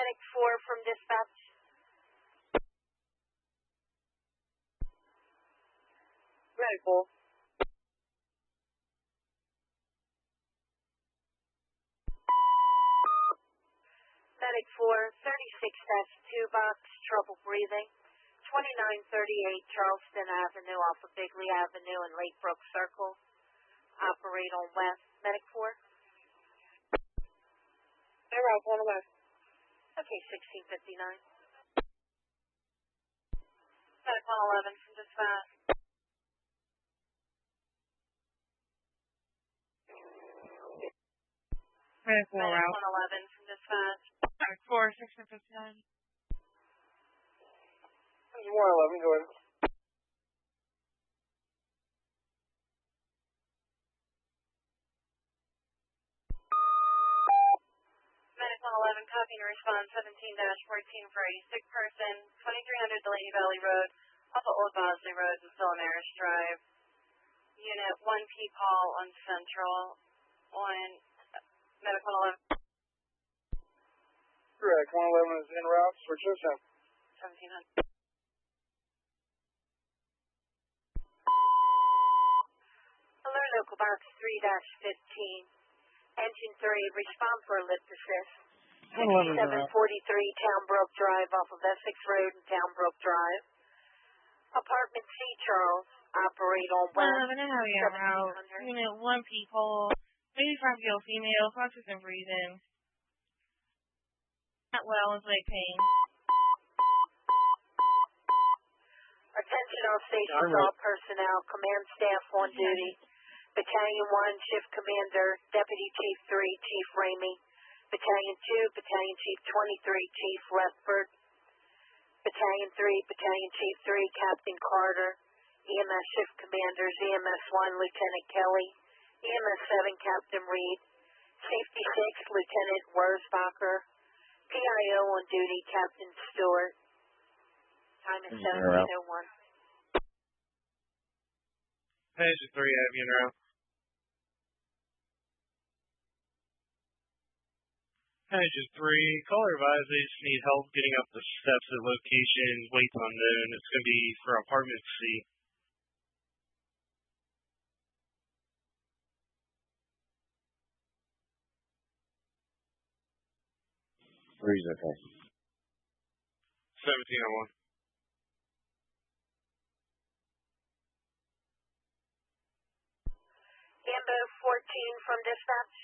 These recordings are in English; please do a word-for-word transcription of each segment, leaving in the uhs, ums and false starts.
Medic four from dispatch. Medic four. Medic four, thirty-six dash two box, trouble breathing. twenty-nine thirty-eight Charleston Avenue off of Bigley Avenue and Lakebrook Circle. Operate on west. Medic four. Hey, Ralph, on the west. Okay, sixteen fifty-nine. Medic one eleven from dispatch. Medic four, Medic Ralph. one eleven from dispatch. Medic four, sixteen fifty-nine. This is one eleven, go ahead. Medic one eleven, copy and response seventeen dash fourteen for a sick person, twenty-three hundred Delaney Valley Road, off of Old Bosley Road and Philomaris Drive. Unit one P call on Central, on Medic one eleven. Correct, one eleven is en route for Joseph. seventeen hundred. Alert local box three dash fifteen. Engine three, respond for a lift assist. sixty-seven forty-three Townbrook Drive off of Essex Road and Townbrook Drive. Apartment C, Charles, operate on one west. eleven, how are you out? Unit one people, eighty-five year old female, conscious and breathing. Not well, is leg pain. Attention all stations, all personnel, command staff on duty. Battalion one, Shift Commander, Deputy Chief three, Chief Ramey. Battalion two, Battalion Chief twenty-three, Chief Rutherford. Battalion three, Battalion Chief three, Captain Carter. E M S Shift Commanders, E M S one, Lieutenant Kelly. E M S seven, Captain Reed. Safety six, Lieutenant Wurzbacher. P I O on duty, Captain Stewart. Time is seventeen oh one. Engine three, have you in route? Engine three, caller advised they just need help getting up the steps at location, waits unknown. It's going to be for apartment C. Three's okay. seventeen oh one. Ambo fourteen from dispatch.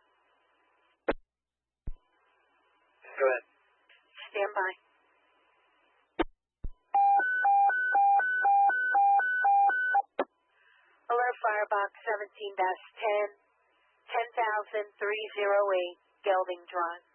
Go ahead. Stand by. Alert Firebox seventeen dash ten, ten thousand three oh eight, Gelding Drive.